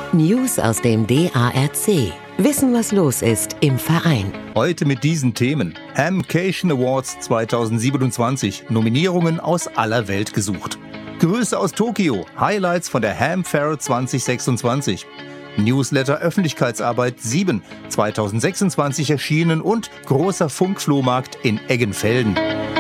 News aus dem DARC. Wissen, was los ist im Verein. Heute mit diesen Themen. Hamcation Awards 2027. Nominierungen aus aller Welt gesucht. Grüße aus Tokio. Highlights von der Ham Fair 2026. Newsletter Öffentlichkeitsarbeit 7 2026 erschienen und großer Funkflohmarkt in Eggenfelden.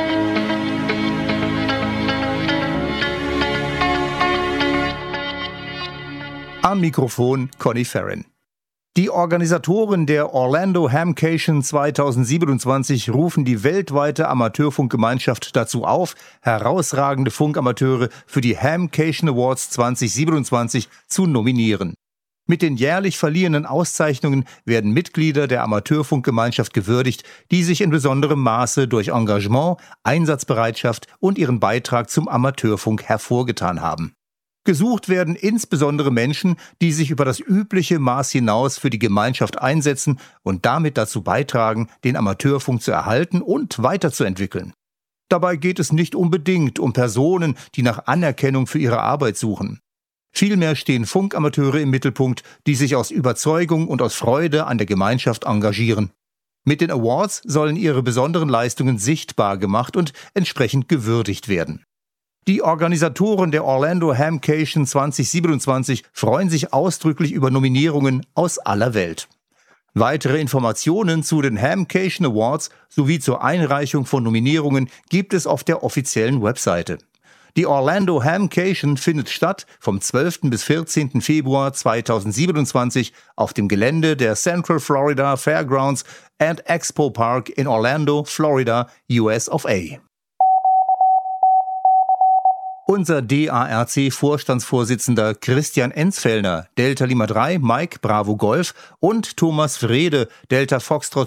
Am Mikrofon Conny Ferrin. Die Organisatoren der Orlando Hamcation 2027 rufen die weltweite Amateurfunkgemeinschaft dazu auf, herausragende Funkamateure für die Hamcation Awards 2027 zu nominieren. Mit den jährlich verliehenen Auszeichnungen werden Mitglieder der Amateurfunkgemeinschaft gewürdigt, die sich in besonderem Maße durch Engagement, Einsatzbereitschaft und ihren Beitrag zum Amateurfunk hervorgetan haben. Gesucht werden insbesondere Menschen, die sich über das übliche Maß hinaus für die Gemeinschaft einsetzen und damit dazu beitragen, den Amateurfunk zu erhalten und weiterzuentwickeln. Dabei geht es nicht unbedingt um Personen, die nach Anerkennung für ihre Arbeit suchen. Vielmehr stehen Funkamateure im Mittelpunkt, die sich aus Überzeugung und aus Freude an der Gemeinschaft engagieren. Mit den Awards sollen ihre besonderen Leistungen sichtbar gemacht und entsprechend gewürdigt werden. Die Organisatoren der Orlando Hamcation 2027 freuen sich ausdrücklich über Nominierungen aus aller Welt. Weitere Informationen zu den Hamcation Awards sowie zur Einreichung von Nominierungen gibt es auf der offiziellen Webseite. Die Orlando Hamcation findet statt vom 12. bis 14. Februar 2027 auf dem Gelände der Central Florida Fairgrounds and Expo Park in Orlando, Florida, US of A. Unser DARC-Vorstandsvorsitzender Christian Enzfellner, Delta Lima 3, Mike Bravo Golf und Thomas Wrede, Delta Foxtrot